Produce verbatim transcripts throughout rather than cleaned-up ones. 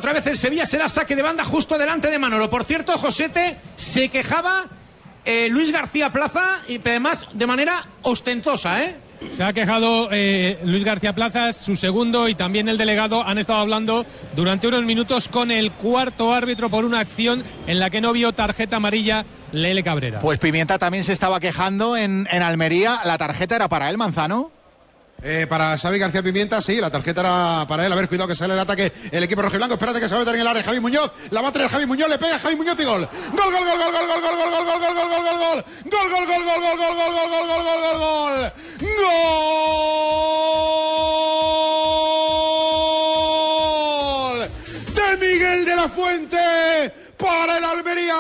otra vez el Sevilla, será saque de banda justo delante de Manolo. Por cierto, Josete, se quejaba eh, Luis García Plaza, y además de manera ostentosa, ¿eh? Se ha quejado eh, Luis García Plaza, su segundo, y también el delegado han estado hablando durante unos minutos con el cuarto árbitro por una acción en la que no vio tarjeta amarilla Lele Cabrera. Pues Pimienta también se estaba quejando en, en Almería. ¿La tarjeta era para él, Manzano? Eh, para Xavi García Pimienta, sí, la tarjeta era para él. A ver, cuidado que sale el ataque el equipo rojiblanco. Espérate que se va a meter en el área Javi Muñoz. La va a traer Javi Muñoz, le pega Javi Muñoz y gol. Gol, gol, gol, gol, gol, gol, gol, gol, gol, gol, gol, gol, gol, gol. Gol, gol, gol, gol, gol, gol, gol, gol, gol, gol, gol, gol. Gol de Miguel de la Fuente para el Almería.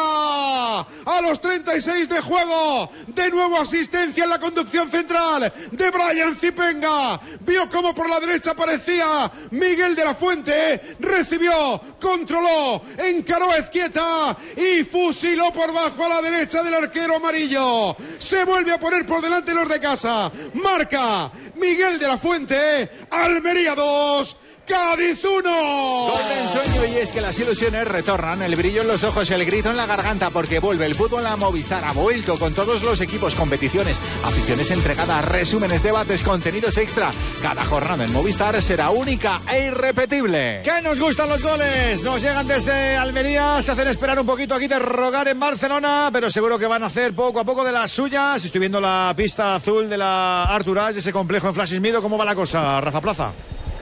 A los treinta y seis de juego, de nuevo asistencia en la conducción central de Brian Zipenga. Vio cómo por la derecha aparecía Miguel de la Fuente, recibió, controló, encaró a Ezquieta y fusiló por bajo a la derecha del arquero amarillo. Se vuelve a poner por delante los de casa. Marca Miguel de la Fuente. Almería dos, Cádiz uno. Gol de ensueño, y es que las ilusiones retornan, el brillo en los ojos, el grito en la garganta, porque vuelve el fútbol a Movistar. Ha vuelto con todos los equipos, competiciones, aficiones entregadas, resúmenes, debates, contenidos extra. Cada jornada en Movistar será única e irrepetible. ¡Que nos gustan los goles! Nos llegan desde Almería, se hacen esperar un poquito aquí de rogar en Barcelona, pero seguro que van a hacer poco a poco de las suyas. Estoy viendo la pista azul de la Arturage, ese complejo en Flash Mido. ¿Cómo va la cosa, Rafa Plaza?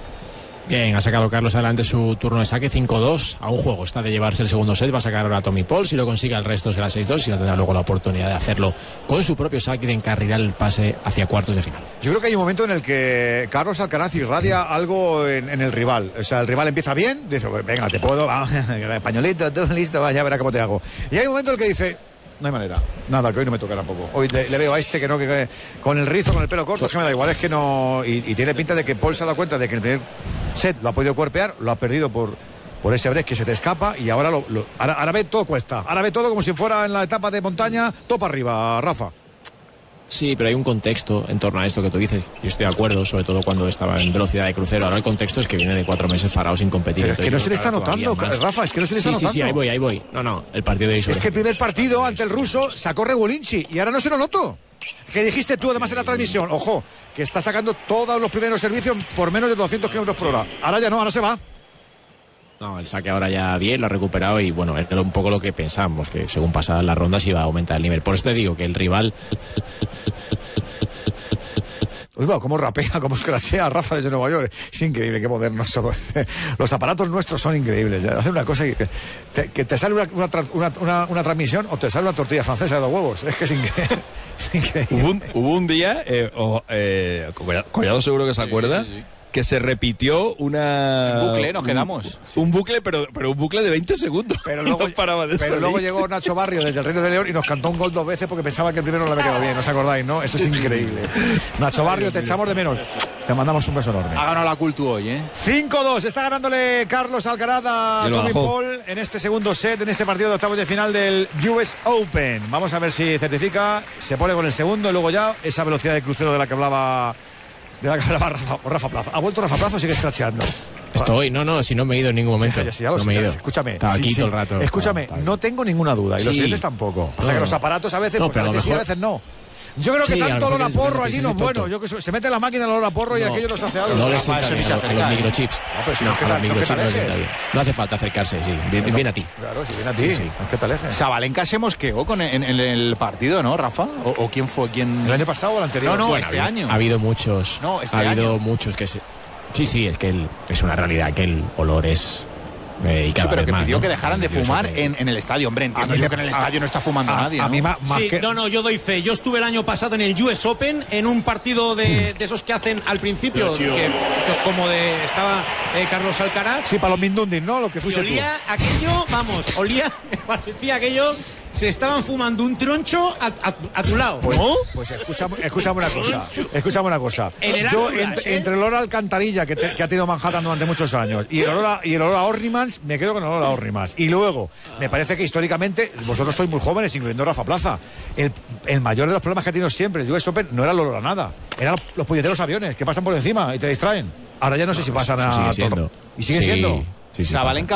Bien, ha sacado Carlos adelante su turno de saque, cinco dos, a un juego está de llevarse el segundo set. Va a sacar ahora a Tommy Paul, si lo consigue el resto será seis dos, y no tendrá luego la oportunidad de hacerlo con su propio saque y de encarrilar el pase hacia cuartos de final. Yo creo que hay un momento en el que Carlos Alcaraz irradia algo en, en el rival. O sea, el rival empieza bien, dice, venga, te puedo, vamos, españolito, todo listo, ya verá cómo te hago. Y hay un momento en el que dice, no hay manera, nada, que hoy no me toca tampoco. Hoy le, le veo a este que no, que, que con el rizo, con el pelo corto, es que me da igual, es que no. Y, y tiene pinta de que Paul se ha dado cuenta de que el primer set lo ha podido cuerpear, lo ha perdido por, por ese break que se te escapa, y ahora, lo, lo, ahora, ahora ve todo cuesta, ahora ve todo como si fuera en la etapa de montaña, todo para arriba, Rafa. Sí, pero hay un contexto en torno a esto que tú dices. Yo estoy de acuerdo, sobre todo cuando estaba en velocidad de crucero. Ahora el contexto es que viene de cuatro meses parado sin competir. Pero es que no se le está notando, Rafa, es que no se le está sí, notando. Sí, sí, ahí voy, ahí voy. No, no, el partido de hoy. Es que el primer partido ante el ruso sacó Regulinchi y ahora no se lo noto. Que dijiste tú además en la transmisión, ojo, que está sacando todos los primeros servicios por menos de doscientos kilómetros por hora. Ahora ya no, ahora se va. No, el saque ahora ya bien, lo ha recuperado y bueno, era un poco lo que pensamos, que según pasaban las rondas iba a aumentar el nivel. Por eso te digo que el rival... Uy, va, cómo rapea, cómo escrachea a Rafa desde Nueva York. Es increíble, qué modernos somos. Los aparatos nuestros son increíbles. Hace una cosa que te, que te sale una, una, una, una, una transmisión o te sale una tortilla francesa de dos huevos. Es que es increíble. Es increíble. Hubo, un, hubo un día, eh, oh, eh, Collado seguro que se acuerda, sí, sí, sí. que se repitió una... Un bucle, nos quedamos. Un, un bucle, pero, pero un bucle de veinte segundos. Pero luego, no paraba de pero luego llegó Nacho Barrio desde el Reino de León y nos cantó un gol dos veces porque pensaba que el primero no le había quedado bien. ¿No os acordáis, no? Eso es increíble. Nacho Barrio, te echamos de menos. Te mandamos un beso enorme. Ha ganado la Cultu hoy, ¿eh? cinco dos. Está ganándole Carlos Alcaraz a Tommy Paul en este segundo set, en este partido de octavos de final del U S Open. Vamos a ver si certifica, se pone con el segundo y luego ya esa velocidad de crucero de la que hablaba... De la que hablaba Rafa, Rafa Plaza. ¿Ha vuelto Rafa Plaza o sigue escracheando? Estoy, no, no, si no me he ido en ningún momento. Ya, ya, ya, no me he ido. Escúchame. Estaba sí, aquí sí. todo el rato. Escúchame, estaba, estaba no tengo ninguna duda. Y sí. Los siguientes tampoco. O sea no, que los aparatos a veces, no, pues a veces mejor... sí, a veces no. Yo creo que sí, tanto olor a porro allí no es bueno. Yo que se mete la máquina el olor a porro y no, aquello nos hace algo. No les sienta bien a los microchips. No, pero si no, no, a los microchips no les sienta bien. No hace falta acercarse, sí. Viene, viene a ti. Claro, si viene a ti. Sí, sí. ¿Qué te alejes? Sabalenka se mosqueó con en, en el partido, ¿no, Rafa? ¿O, o quién fue? ¿Quién? ¿El año pasado o el anterior? No, no, bueno, este ha, año. Ha habido muchos. No, este ha habido año. muchos que se... Sí, sí, es que el, es una realidad que el olor es... Eh, y cada sí, pero vez que más, pidió ¿no? que dejaran de fumar en, en el estadio, hombre. Entiendo yo que en el estadio a, no está fumando a, nadie. A ¿no? mí más, más sí, que... no, no, yo doy fe. Yo estuve el año pasado en el U S Open en un partido de, de esos que hacen al principio, que, que, como de estaba eh, Carlos Alcaraz. Sí, para los Mindundis, ¿no? Lo que fuiste y olía tú. aquello, vamos, olía, parecía aquello... Se estaban fumando un troncho a, a, a tu lado. Pues, ¿no? Pues escúchame, escúchame una cosa. Escúchame una cosa. Yo, entre, ¿eh? entre el olor a alcantarilla que, te, que ha tenido Manhattan durante muchos años y el olor a, y el olor a Orrimans, me quedo con el olor a Orrimans. Y luego, me parece que históricamente, vosotros sois muy jóvenes, incluyendo Rafa Plaza, el, el mayor de los problemas que ha tenido siempre el U S Open no era el olor a nada. Eran los, los puñeteros aviones que pasan por encima y te distraen. Ahora ya no sé si pasan a... Sigue siendo. ¿Y sigue sí, siendo? Sí, sí, Sabalenka